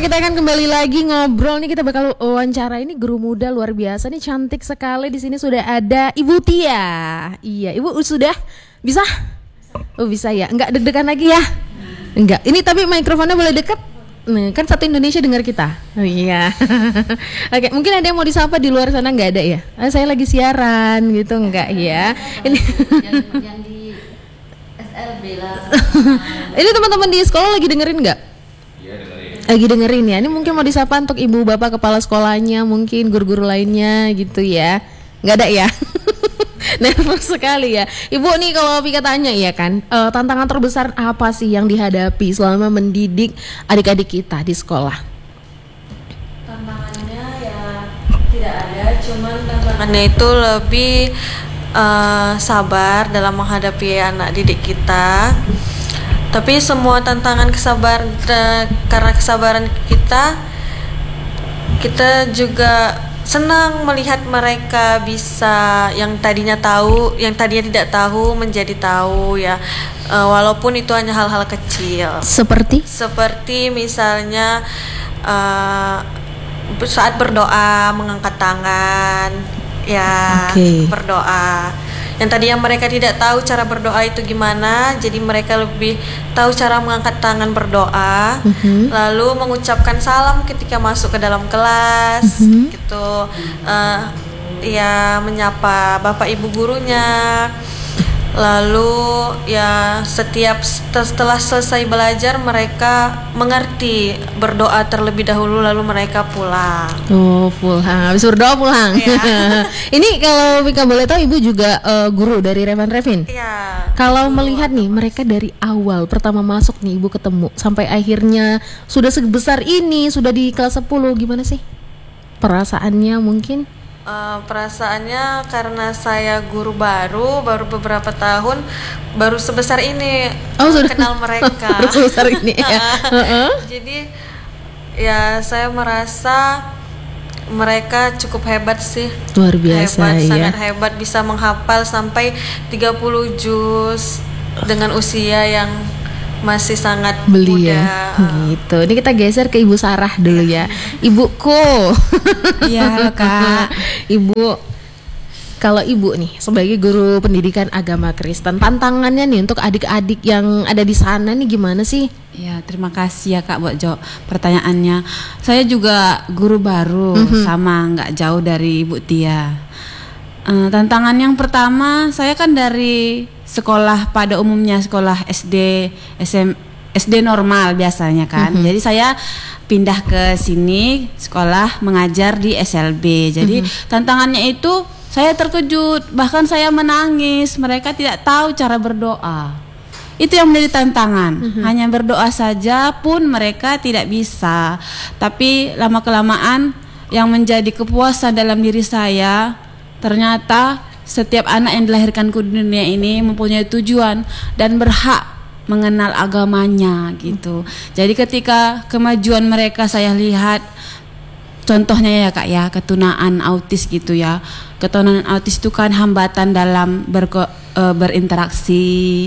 kita akan kembali lagi ngobrol nih. Kita bakal wawancara ini guru muda luar biasa nih, cantik sekali. Di sini sudah ada Ibu Tia. Iya, Ibu sudah bisa? Oh bisa ya, enggak deg-degan lagi ya? Enggak. Ini tapi mikrofonnya boleh dekat. Nih, kan satu Indonesia dengar kita. Oh iya. Oke, mungkin ada yang mau disapa di luar sana, nggak ada ya? Saya lagi siaran gitu, enggak ya? Ini yang di SLB lah. Ini teman-teman di sekolah lagi dengerin nggak? Iya, dengerin. Lagi dengerin ya. Ini mungkin mau disapa untuk ibu bapak kepala sekolahnya, mungkin guru-guru lainnya gitu ya. Nggak ada ya? Nervous sekali ya. Ibu nih kalau Vika tanya ya kan, tantangan terbesar apa sih yang dihadapi selama mendidik adik-adik kita di sekolah? Tantangannya ya tidak ada, cuman tantangannya itu lebih sabar dalam menghadapi anak didik kita. Tapi semua tantangan karena kesabaran kita juga senang melihat mereka bisa yang tadinya tidak tahu menjadi tahu ya, walaupun itu hanya hal-hal kecil. Seperti misalnya saat berdoa mengangkat tangan ya, berdoa. Yang tadinya mereka tidak tahu cara berdoa itu gimana, jadi mereka lebih tahu cara mengangkat tangan berdoa, lalu mengucapkan salam ketika masuk ke dalam kelas, gitu, ya menyapa bapak ibu gurunya, lalu ya setelah selesai belajar mereka mengerti berdoa terlebih dahulu, lalu mereka pulang. Oh, pulang. Habis berdoa pulang. Ya. Ini kalau Vika boleh tahu, ibu juga guru dari Revan Revin. Iya. Kalau melihat nih mereka dari awal pertama masuk nih ibu ketemu sampai akhirnya sudah sebesar ini, sudah di kelas 10, gimana sih perasaannya mungkin? Perasaannya karena saya guru baru beberapa tahun, baru sebesar ini kenal mereka. Baru sebesar ini ya. Jadi ya saya merasa mereka cukup hebat sih. Luar biasa ya. Sangat hebat, bisa menghafal sampai 30 juz dengan usia yang masih sangat belia muda. Gitu. Ini kita geser ke Ibu Sarah dulu ya. Ibuku. Iya, Kak. Ibu, kalau ibu nih sebagai guru pendidikan agama Kristen, tantangannya nih untuk adik-adik yang ada di sana nih gimana sih? Ya, terima kasih ya Kak buat jawab pertanyaannya. Saya juga guru baru, sama nggak jauh dari Ibu Tia. Tantangan yang pertama, saya kan dari sekolah pada umumnya sekolah SD, SD normal biasanya kan. Jadi saya pindah ke sini sekolah mengajar di SLB. Jadi tantangannya itu saya terkejut, bahkan saya menangis. Mereka tidak tahu cara berdoa. Itu yang menjadi tantangan. Hanya berdoa saja pun mereka tidak bisa. Tapi lama-kelamaan yang menjadi kepuasan dalam diri saya, ternyata setiap anak yang dilahirkan ke dunia ini mempunyai tujuan dan berhak mengenal agamanya gitu. Jadi ketika kemajuan mereka saya lihat, contohnya ya Kak ya, ketunaan autis gitu ya. Ketunaan autis itu kan hambatan dalam berinteraksi.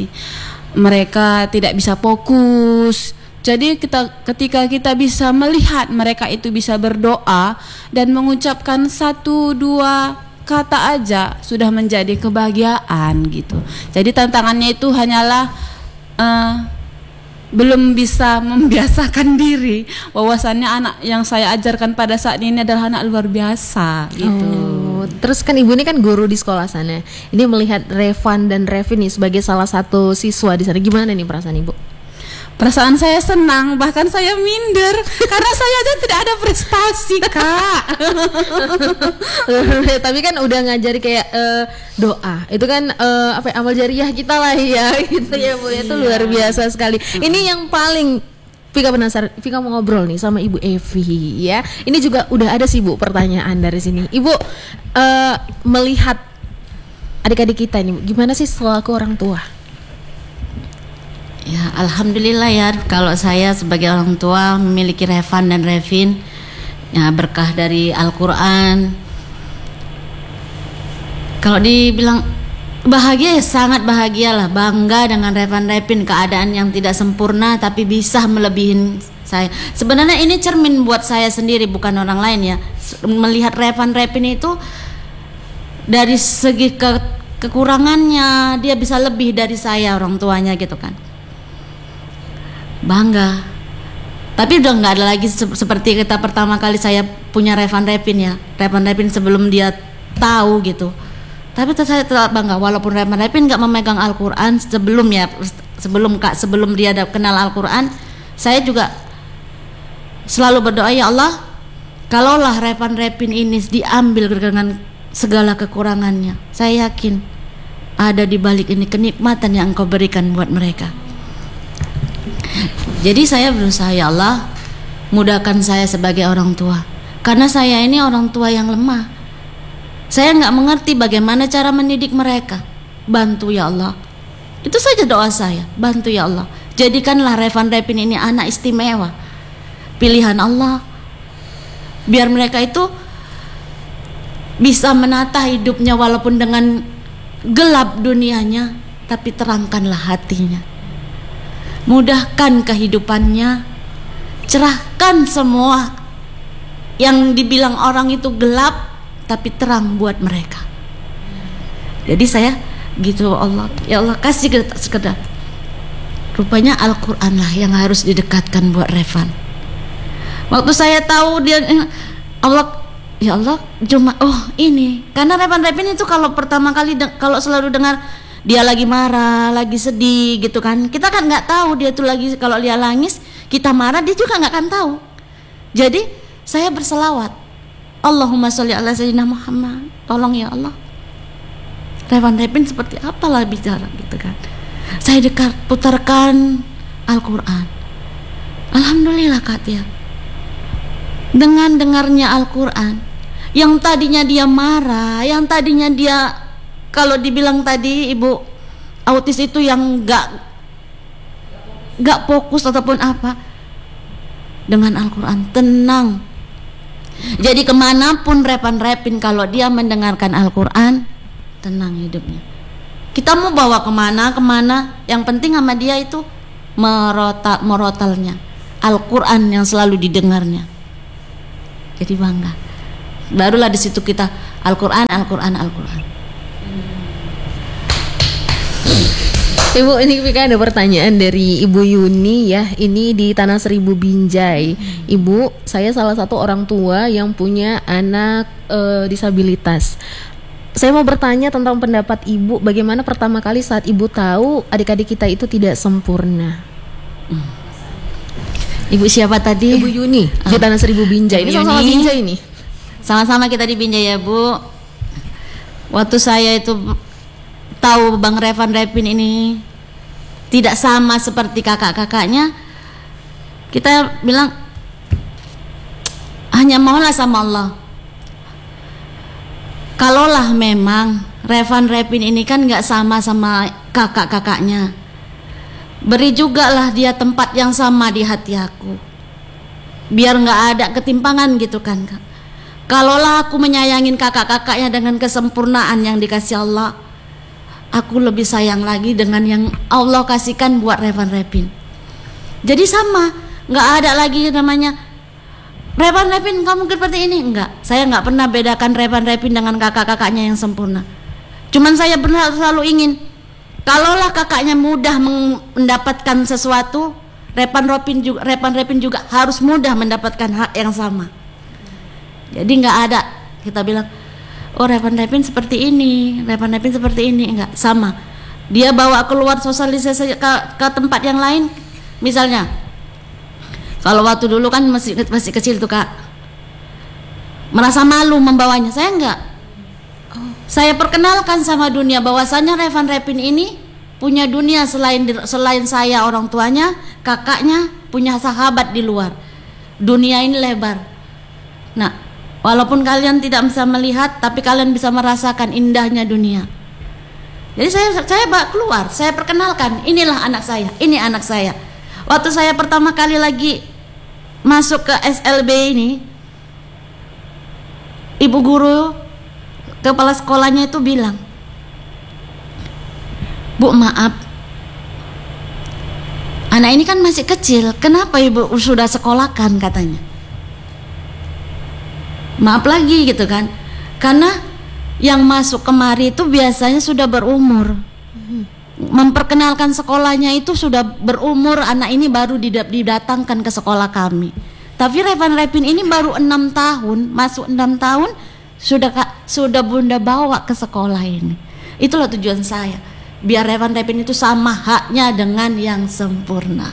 Mereka tidak bisa fokus. Jadi ketika kita bisa melihat mereka itu bisa berdoa dan mengucapkan 1-2 kata aja sudah menjadi kebahagiaan gitu. Jadi tantangannya itu hanyalah belum bisa membiasakan diri bahwasannya anak yang saya ajarkan pada saat ini adalah anak luar biasa gitu. Terus kan ibu ini kan guru di sekolah sana. Ini melihat Revan dan Revin nih sebagai salah satu siswa di sana, gimana nih perasaan ibu? Perasaan saya senang, bahkan saya minder karena saya aja tidak ada prestasi Kak. Tapi kan udah ngajari kayak doa, itu kan amal jariah kita lah ya, gitu ya Bu. Itu luar biasa sekali. Ini yang paling Vika penasaran, Vika mau ngobrol nih sama Ibu Evi ya. Ini juga udah ada sih Bu pertanyaan dari sini. Ibu melihat adik-adik kita ini, gimana sih selaku orang tua? Ya, alhamdulillah ya, kalau saya sebagai orang tua memiliki Revan dan Revin, ya berkah dari Al-Quran. Kalau dibilang bahagia ya sangat bahagia lah, bangga dengan Revan Revin, keadaan yang tidak sempurna tapi bisa melebihin saya. Sebenarnya ini cermin buat saya sendiri, bukan orang lain ya. Melihat Revan Repin itu dari segi kekurangannya, dia bisa lebih dari saya orang tuanya gitu kan. Bangga. Tapi udah nggak ada lagi seperti kita pertama kali saya punya Revan Repin ya. Revan Repin sebelum dia tahu gitu. Tapi saya tetap bangga walaupun Revan Repin nggak memegang Al-Quran sebelum dia kenal Al-Quran, saya juga selalu berdoa, ya Allah, kalaulah Revan Repin ini diambil dengan segala kekurangannya, saya yakin ada di balik ini kenikmatan yang Engkau berikan buat mereka. Jadi saya berusaha, ya Allah, mudahkan saya sebagai orang tua, karena saya ini orang tua yang lemah. Saya nggak mengerti bagaimana cara mendidik mereka. Bantu ya Allah. Itu saja doa saya. Bantu ya Allah. Jadikanlah Revan Repin ini anak istimewa, pilihan Allah. Biar mereka itu bisa menata hidupnya walaupun dengan gelap dunianya, tapi terangkanlah hatinya. Mudahkan kehidupannya. Cerahkan semua yang dibilang orang itu gelap, tapi terang buat mereka. Jadi saya gitu, Allah, ya Allah, kasih sekedar. Rupanya Al-Quran lah yang harus didekatkan buat Revan. Waktu saya tahu dia, Allah, ya Allah, cuma ini karena Revan Repin itu kalau pertama kali kalau selalu dengar dia lagi marah, lagi sedih gitu kan, kita kan nggak tahu dia tuh lagi, kalau dia nangis kita marah, dia juga nggak akan tahu. Jadi saya berselawat, Allahumma sholli ala sayyidina Muhammad. Tolong ya Allah, Revan Repin seperti apalah bicara gitu kan. Saya putarkan Al-Quran. Alhamdulillah Kak Tia, dengan dengarnya Al-Quran, yang tadinya dia marah, yang tadinya dia, kalau dibilang tadi ibu autis itu yang gak fokus ataupun apa, dengan Al-Quran tenang. Jadi kemanapun Revan Repin kalau dia mendengarkan Al-Quran, tenang hidupnya. Kita mau bawa kemana, yang penting sama dia itu merotalnya Al-Quran yang selalu didengarnya. Jadi bangga. Barulah di situ kita Al-Quran. Ibu, ini kan ada pertanyaan dari Ibu Yuni ya. Ini di Tanah Seribu Binjai. Ibu, saya salah satu orang tua yang punya anak disabilitas. Saya mau bertanya tentang pendapat Ibu, bagaimana pertama kali saat Ibu tahu adik-adik kita itu tidak sempurna? Ibu siapa tadi? Ibu Yuni di Tanah Seribu Binjai. Ini sama-sama Binjai nih. Sama-sama kita di Binjai ya Bu. Waktu saya itu tahu Bang Revan Repin ini tidak sama seperti kakak-kakaknya, kita bilang hanya maulah sama Allah. Kalaulah memang Revan Repin ini kan nggak sama kakak-kakaknya, beri juga lah dia tempat yang sama di hati aku, biar nggak ada ketimpangan gitu kan Kak. Kalaulah aku menyayangin kakak-kakaknya dengan kesempurnaan yang dikasih Allah, aku lebih sayang lagi dengan yang Allah kasihkan buat Revan Repin. Jadi sama, nggak ada lagi namanya Revan Repin kamu seperti ini, enggak. Saya nggak pernah bedakan Revan Repin dengan kakak-kakaknya yang sempurna. Cuman saya selalu ingin, kalaulah kakaknya mudah mendapatkan sesuatu, Revan Repin juga harus mudah mendapatkan hak yang sama. Jadi nggak ada kita bilang, oh Revan Repin seperti ini, enggak, sama. Dia bawa keluar sosialisasi ke tempat yang lain, misalnya kalau waktu dulu kan masih kecil tuh Kak, merasa malu membawanya, saya enggak. Saya perkenalkan sama dunia bahwasanya Revan Repin ini punya dunia selain saya orang tuanya, kakaknya punya sahabat di luar. Dunia ini lebar. Nah, walaupun kalian tidak bisa melihat, tapi kalian bisa merasakan indahnya dunia. Jadi saya bawa keluar, saya perkenalkan, inilah anak saya, ini anak saya. Waktu saya pertama kali lagi masuk ke SLB ini, ibu guru kepala sekolahnya itu bilang, Bu maaf, anak ini kan masih kecil, kenapa ibu sudah sekolahkan katanya. Maaf lagi gitu kan, karena yang masuk kemari itu biasanya sudah berumur. Memperkenalkan sekolahnya itu sudah berumur, anak ini baru didatangkan ke sekolah kami. Tapi Revan Repin ini baru 6 tahun, masuk 6 tahun sudah bunda bawa ke sekolah ini. Itulah tujuan saya, biar Revan Repin itu sama haknya dengan yang sempurna.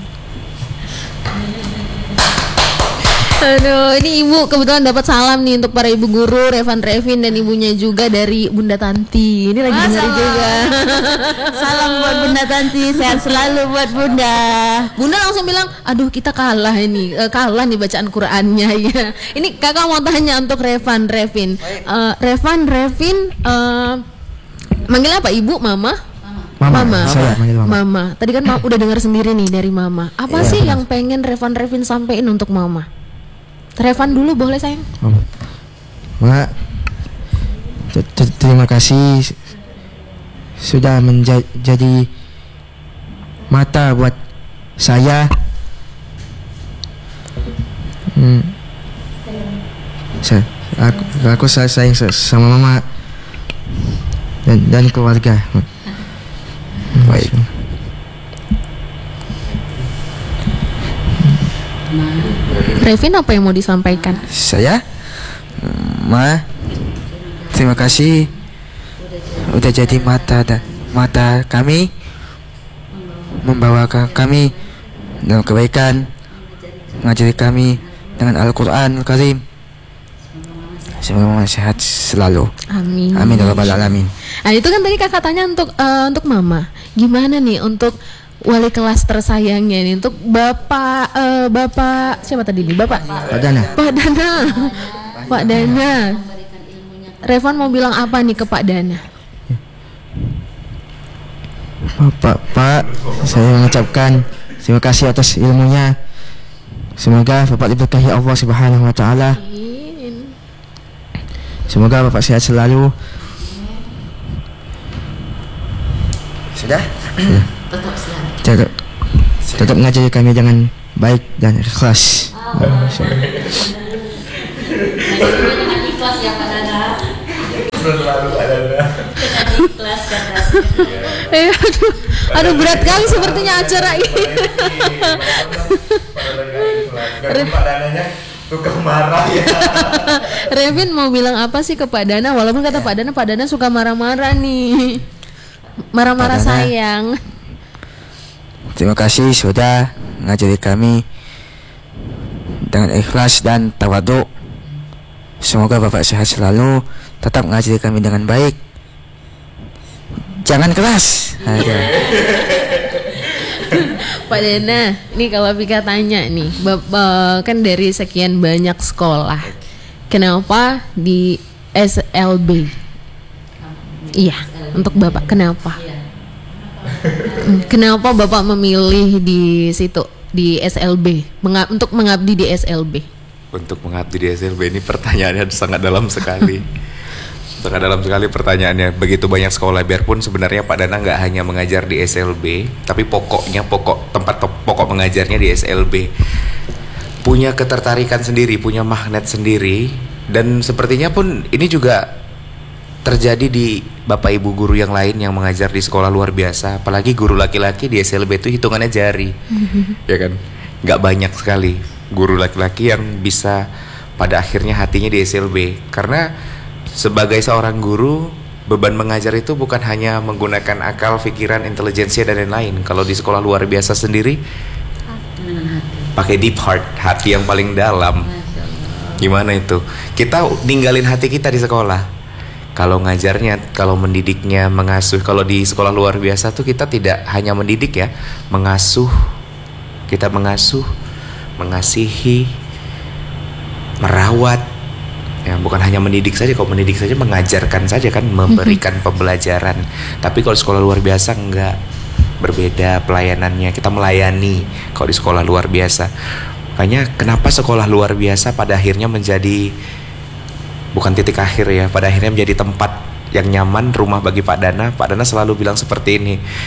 Aduh, ini ibu kebetulan dapat salam nih untuk para ibu guru, Revan Revin dan ibunya juga dari Bunda Tanti. Ini lagi dengar juga. Salam buat Bunda Tanti, sehat selalu buat Bunda. Bunda langsung bilang, aduh kita kalah ini, kalah nih bacaan Qurannya ya. Ini kakak mau tanya untuk Revan Revin. Revan Revin, manggil apa ibu, mama? Mama. Saya manggil mama. Mama. Tadi kan udah dengar sendiri nih dari mama. Apa sih yang pengen Revan Revin sampein untuk mama? Revan dulu boleh sayang? Mak, terima kasih sudah menjadi mata buat saya. Aku sayang sama mama dan keluarga. Baik. Revin, apa yang mau disampaikan? Saya, Ma, terima kasih udah jadi mata kami, membawa kami dalam kebaikan, mengajari kami dengan Al-Quran Al-Karim. Semoga Mama sehat selalu. Amin. Amin ya rabbal alamin. Nah itu kan tadi kakak tanya untuk mama. Gimana nih untuk wali kelas tersayangnya nih, untuk bapak siapa tadi nih? Pak Dana. Pak Dana. Revan mau bilang apa nih ke Pak Dana? Pak, saya mengucapkan terima kasih atas ilmunya. Semoga Bapak diberkahi Allah Subhanahu wa taala. Semoga Bapak sehat selalu. Sudah? Tetap mengajari kami dengan baik dan ikhlas. Dengan ikhlas ya Pak Dana. Ikhlas katanya. Aduh berat kali sepertinya acara ini. Pak Dananya tukang marah ya. Revin mau bilang apa sih ke Pak Dana? Walaupun kata Pak Dana suka marah-marah nih. Marah-marah sayang. Terima kasih sudah mengajari kami dengan ikhlas dan tawadhu. Semoga Bapak sehat selalu, tetap mengajari kami dengan baik. Jangan keras. Pak Dana, nih kalau Vika tanya nih, Bapak kan dari sekian banyak sekolah, kenapa di SLB? Iya, untuk Bapak kenapa? Kenapa Bapak memilih di situ, di SLB, untuk mengabdi di SLB? Untuk mengabdi di SLB ini pertanyaannya sangat dalam sekali. Sangat dalam sekali pertanyaannya. Begitu banyak sekolah, biarpun sebenarnya Pak Dana nggak hanya mengajar di SLB, tapi tempat pokok mengajarnya di SLB. Punya ketertarikan sendiri, punya magnet sendiri, dan sepertinya pun ini juga terjadi di Bapak Ibu guru yang lain yang mengajar di sekolah luar biasa. Apalagi guru laki-laki di SLB itu hitungannya jari, ya kan? Nggak banyak sekali guru laki-laki yang bisa pada akhirnya hatinya di SLB. Karena sebagai seorang guru, beban mengajar itu bukan hanya menggunakan akal, pikiran, intelijensia dan lain-lain. Kalau di sekolah luar biasa sendiri, pakai deep heart, hati yang paling dalam. Gimana itu? Kita ninggalin hati kita di sekolah. Kalau ngajarnya, kalau mendidiknya, mengasuh. Kalau di sekolah luar biasa tuh kita tidak hanya mendidik ya, mengasuh. Kita mengasuh, mengasihi, merawat. Ya, bukan hanya mendidik saja. Kalau mendidik saja, mengajarkan saja kan, memberikan pembelajaran. Tapi kalau sekolah luar biasa enggak, berbeda pelayanannya. Kita melayani kalau di sekolah luar biasa. Makanya kenapa sekolah luar biasa pada akhirnya menjadi bukan titik akhir ya, pada akhirnya menjadi tempat yang nyaman, rumah bagi Pak Dana. Pak Dana selalu bilang seperti ini,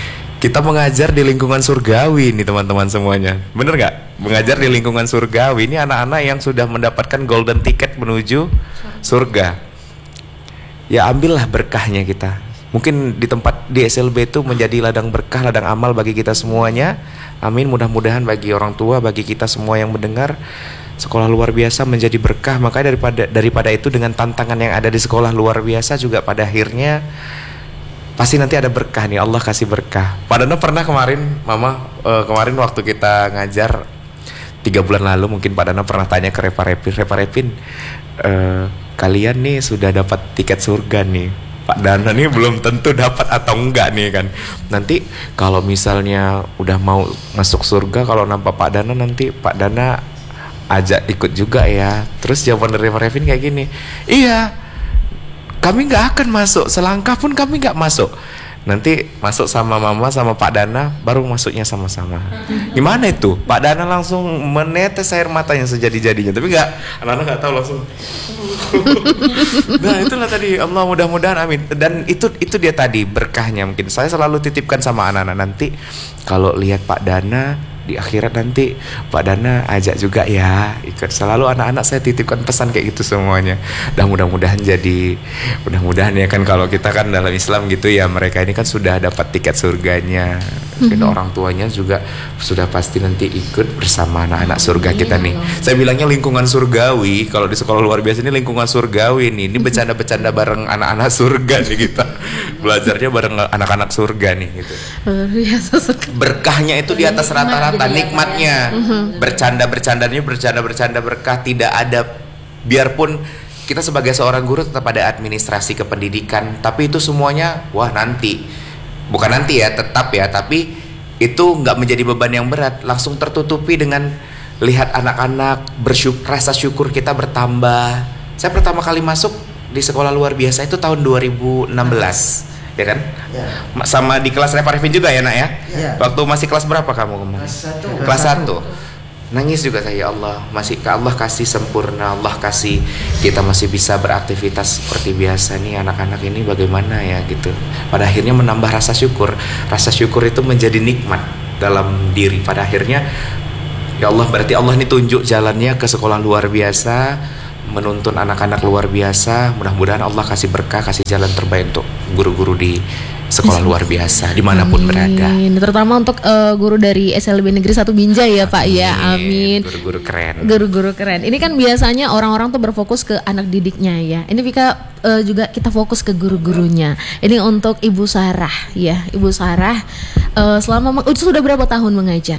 Kita mengajar di lingkungan surgawi nih teman-teman semuanya. Bener nggak? Mengajar di lingkungan surgawi. Ini anak-anak yang sudah mendapatkan golden ticket menuju surga. Ya ambillah berkahnya kita. Mungkin di tempat di SLB itu menjadi ladang berkah, ladang amal bagi kita semuanya. Amin. Mudah-mudahan bagi orang tua, bagi kita semua yang mendengar, sekolah luar biasa menjadi berkah. Makanya daripada itu, dengan tantangan yang ada di sekolah luar biasa juga pada akhirnya pasti nanti ada berkah nih, Allah kasih berkah. Pak Dana pernah kemarin, Mama, kemarin waktu kita ngajar 3 bulan lalu, mungkin Pak Dana pernah tanya ke Repa Repin, kalian nih sudah dapat tiket surga nih. Pak Dana nih belum tentu dapat atau enggak nih kan. Nanti kalau misalnya udah mau masuk surga, kalau nampak Pak Dana, nanti Pak Dana ajak ikut juga ya. Terus jawaban dari Repa Repin kayak gini, iya, kami nggak akan masuk, selangkah pun kami nggak masuk. Nanti masuk sama Mama sama Pak Dana, baru masuknya sama-sama. Gimana itu? Pak Dana langsung menetes air matanya sejadi-jadinya. Tapi nggak, anak-anak nggak tahu langsung. Nah itulah tadi, Allah mudah-mudahan amin. Dan itu dia tadi berkahnya. Mungkin saya selalu titipkan sama anak-anak, nanti kalau lihat Pak Dana di akhirat nanti, Pak Dana ajak juga ya ikut. Selalu anak-anak saya titipkan pesan kayak gitu semuanya. Dan mudah-mudahan ya kan, kalau kita kan dalam Islam gitu ya, mereka ini kan sudah dapat tiket surganya. Mungkin orang tuanya juga sudah pasti nanti ikut bersama anak-anak surga kita nih. Saya bilangnya lingkungan surgawi. Kalau di sekolah luar biasa ini lingkungan surgawi nih. Ini bercanda-bercanda bareng anak-anak surga nih kita. Belajarnya bareng anak-anak surga nih gitu. Berkahnya itu di atas rata-rata, nikmatnya. Bercanda-bercanda berkah, tidak ada. Biarpun kita sebagai seorang guru tetap ada administrasi kependidikan, tapi itu semuanya bukan nanti ya, tetap ya, tapi itu nggak menjadi beban yang berat, langsung tertutupi dengan lihat anak-anak rasa syukur kita bertambah. Saya pertama kali masuk di sekolah luar biasa itu tahun 2016, ya kan? Ya. Sama di kelas Repa Repin juga ya nak ya? Ya. Waktu masih kelas berapa kamu kemarin? Kelas 1. Nangis juga saya, ya Allah, masih Allah kasih sempurna, Allah kasih kita masih bisa beraktivitas seperti biasa nih, anak-anak ini bagaimana ya gitu. Pada akhirnya menambah rasa syukur. Rasa syukur itu menjadi nikmat dalam diri. Pada akhirnya ya Allah, berarti Allah ini tunjuk jalannya ke sekolah luar biasa, menuntun anak-anak luar biasa. Mudah-mudahan Allah kasih berkah, kasih jalan terbaik untuk guru-guru di sekolah luar biasa dimanapun berada. Terutama untuk guru dari SLB Negeri 1 Binjai ya Pak ya. Amin. Guru-guru keren. Guru-guru keren. Ini kan biasanya orang-orang tuh berfokus ke anak didiknya ya. Ini juga kita fokus ke guru-gurunya. Ini untuk Ibu Sarah ya. Ibu Sarah selama sudah berapa tahun mengajar?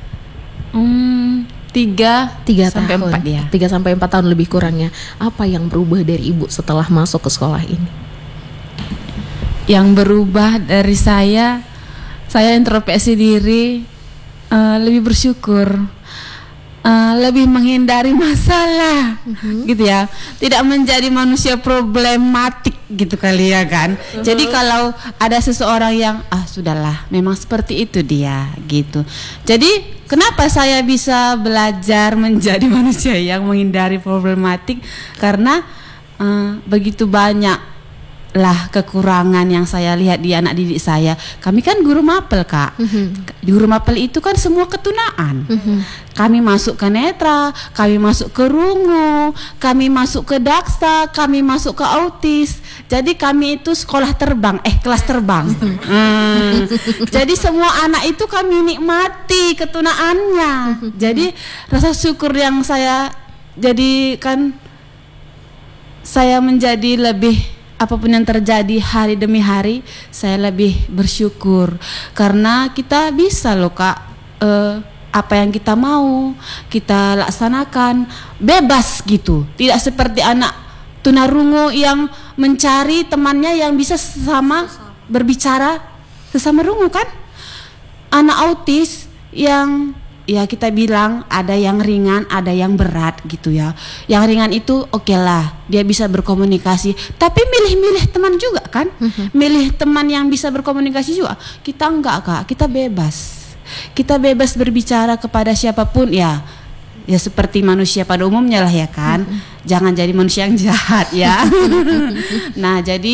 3 sampai 4 ya. 3 sampai 4 tahun lebih kurangnya. Apa yang berubah dari Ibu setelah masuk ke sekolah ini? Yang berubah dari saya introspeksi diri, lebih bersyukur, lebih menghindari masalah, gitu ya. Tidak menjadi manusia problematik gitu kali ya kan. Jadi kalau ada seseorang yang sudahlah, memang seperti itu dia gitu. Jadi kenapa saya bisa belajar menjadi manusia yang menghindari problematik? Karena begitu banyak lah kekurangan yang saya lihat di anak didik saya. Kami kan guru mapel Kak. Guru mapel itu kan semua ketunaan. Kami masuk ke netra, kami masuk ke rungu, kami masuk ke daksa, kami masuk ke autis. Jadi kami itu sekolah terbang, kelas terbang. Jadi semua anak itu kami nikmati ketunaannya. Jadi rasa syukur yang saya jadikan, saya menjadi lebih, apapun yang terjadi hari demi hari, saya lebih bersyukur. Karena kita bisa loh Kak, apa yang kita mau kita laksanakan bebas gitu. Tidak seperti anak tunarungu yang mencari temannya yang bisa berbicara sesama rungu kan. Anak autis yang ya kita bilang ada yang ringan, ada yang berat gitu ya. Yang ringan itu oke lah, dia bisa berkomunikasi, tapi milih-milih teman juga kan. Milih teman yang bisa berkomunikasi juga. Kita enggak Kak, kita bebas. Kita bebas berbicara kepada siapapun ya seperti manusia pada umumnya lah ya kan. Jangan jadi manusia yang jahat ya. Nah jadi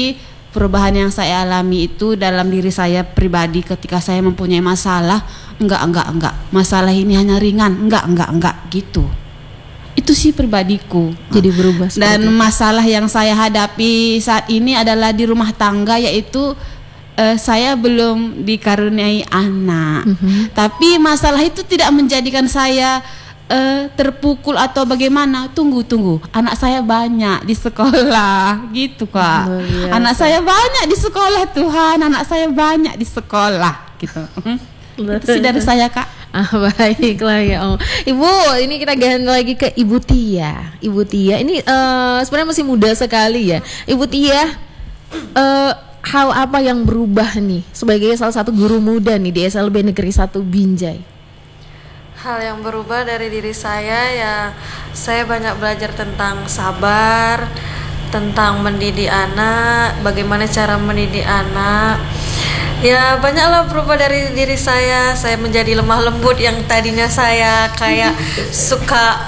perubahan yang saya alami itu dalam diri saya pribadi ketika saya mempunyai masalah. Enggak. Masalah ini hanya ringan. Enggak gitu. Itu sih pribadiku. Jadi berubah. Dan masalah yang saya hadapi saat ini adalah di rumah tangga, yaitu saya belum dikaruniai anak. Tapi masalah itu tidak menjadikan saya terpukul atau bagaimana. Tunggu, anak saya banyak di sekolah gitu Kak. Anak saya banyak di sekolah, Tuhan, anak saya banyak di sekolah gitu. Itu sih dari saya Kak. Baiklah ya Om. Ibu, ini kita ganti lagi ke Ibu Tia. Ibu Tia ini sebenarnya masih muda sekali ya. Ibu Tia, hal apa yang berubah nih sebagai salah satu guru muda nih di SLB Negeri 1 Binjai? Hal yang berubah dari diri saya ya, saya banyak belajar tentang sabar, tentang mendidik anak, bagaimana cara mendidik anak. Ya banyaklah berubah dari diri saya. Saya menjadi lemah lembut yang tadinya saya kayak suka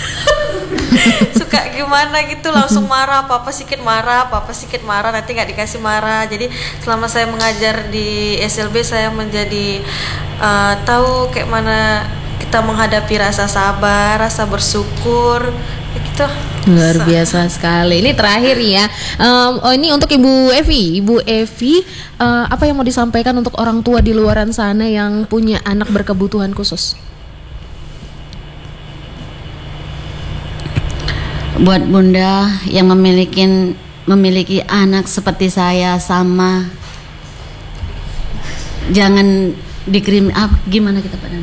gimana gitu, langsung marah, apa-apa sedikit marah, nanti nggak dikasih marah. Jadi selama saya mengajar di SLB, saya menjadi tahu kayak mana kita menghadapi rasa sabar, rasa bersyukur gitu. Luar biasa sekali. Ini terakhir ya. Ini untuk Ibu Evi, apa yang mau disampaikan untuk orang tua di luaran sana yang punya anak berkebutuhan khusus? Buat bunda yang memiliki anak seperti saya sama, jangan gimana kita pada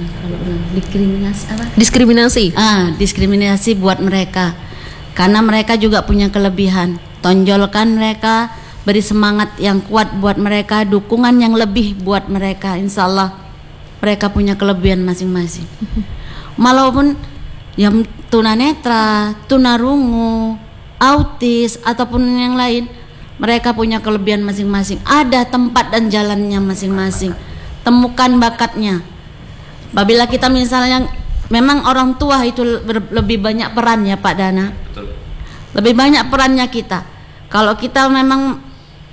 diskriminasi buat mereka, karena mereka juga punya kelebihan. Tonjolkan mereka, beri semangat yang kuat buat mereka, dukungan yang lebih buat mereka. Insya Allah mereka punya kelebihan masing-masing. Walaupun yang tunanetra, tunarungu, autis ataupun yang lain, mereka punya kelebihan masing-masing. Ada tempat dan jalannya masing-masing. Temukan bakatnya. Apabila kita misalnya memang orang tua itu lebih banyak perannya Pak Dana. Betul. Lebih banyak perannya kita. Kalau kita memang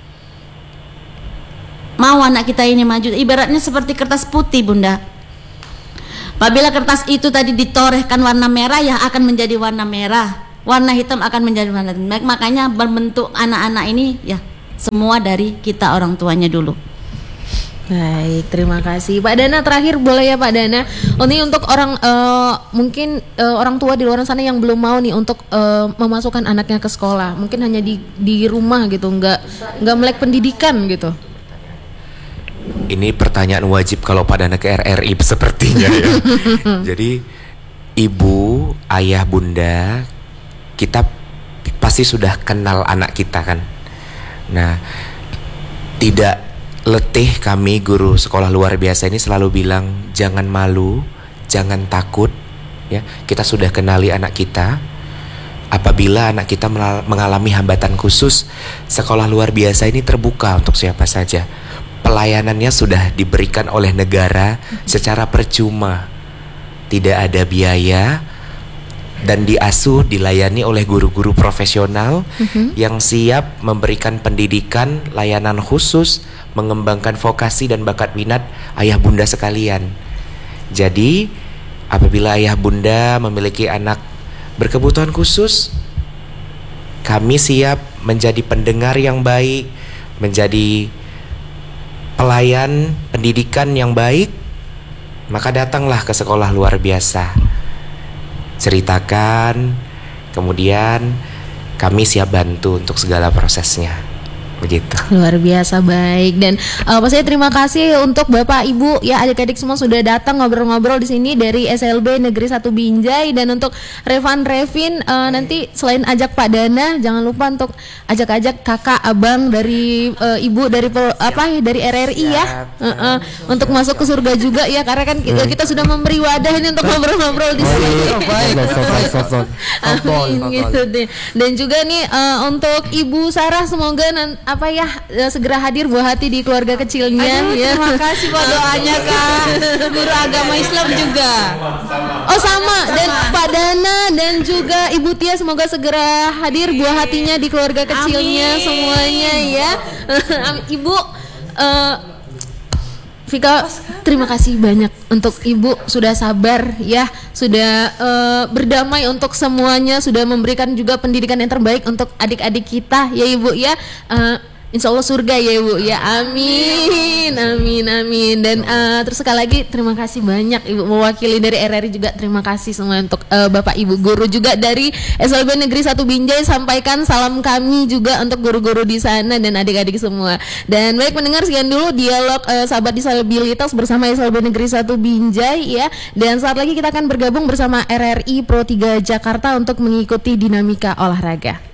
mau anak kita ini maju, ibaratnya seperti kertas putih Bunda. Apabila kertas itu tadi ditorehkan warna merah, ya akan menjadi warna merah. Warna hitam akan menjadi warna hitam. Makanya berbentuk anak-anak ini ya semua dari kita orang tuanya dulu. Baik, terima kasih Pak Dana. Terakhir boleh ya Pak Dana. Ini untuk orang mungkin orang tua di luar sana yang belum mau nih untuk memasukkan anaknya ke sekolah, mungkin hanya di rumah gitu, nggak melek pendidikan gitu. Ini pertanyaan wajib kalau Pak Dana ke RRI sepertinya ya. Jadi ibu, ayah, bunda, kita pasti sudah kenal anak kita kan. Nah, tidak letih kami guru sekolah luar biasa ini selalu bilang jangan malu, jangan takut ya. Kita sudah kenali anak kita. Apabila anak kita mengalami hambatan khusus, sekolah luar biasa ini terbuka untuk siapa saja. Pelayanannya sudah diberikan oleh negara secara percuma, tidak ada biaya, dan diasuh dilayani oleh guru-guru profesional yang siap memberikan pendidikan, layanan khusus, mengembangkan vokasi dan bakat minat ayah bunda sekalian. Jadi apabila ayah bunda memiliki anak berkebutuhan khusus, kami siap menjadi pendengar yang baik, menjadi pelayan pendidikan yang baik. Maka datanglah ke sekolah luar biasa, ceritakan, kemudian kami siap bantu untuk segala prosesnya. Begitu. Luar biasa, baik. Dan saya terima kasih untuk Bapak Ibu ya, adik-adik semua sudah datang ngobrol-ngobrol di sini dari SLB Negeri 1 Binjai. Dan untuk Revin nanti selain ajak Pak Dana, jangan lupa untuk ajak-ajak kakak, abang dari ibu dari dari RRI ya. Untuk masuk ke surga juga ya, karena kan kita sudah memberi wadah ini untuk ngobrol-ngobrol di sini. Amin gitu deh. Dan juga nih untuk Ibu Sarah, semoga segera hadir buah hati di keluarga kecilnya. Ya. Terima kasih buat doanya Kak. Guru agama Islam juga. Oh sama. Dan Pak Dana Dan juga Ibu Tia semoga segera hadir buah hatinya di keluarga kecilnya semuanya ya. Ibu Vika, terima kasih banyak untuk Ibu sudah sabar ya, sudah berdamai untuk semuanya, sudah memberikan juga pendidikan yang terbaik untuk adik-adik kita ya Ibu ya. Insya Allah surga ya Ibu ya, amin, amin, amin. Dan terus sekali lagi terima kasih banyak Ibu mewakili dari RRI juga, terima kasih semua untuk Bapak Ibu guru juga dari SLB Negeri 1 Binjai, sampaikan salam kami juga untuk guru-guru di sana dan adik-adik semua. Dan baik pendengar, sekian dulu dialog sahabat disabilitas bersama SLB Negeri 1 Binjai ya. Dan saat lagi kita akan bergabung bersama RRI Pro 3 Jakarta untuk mengikuti dinamika olahraga.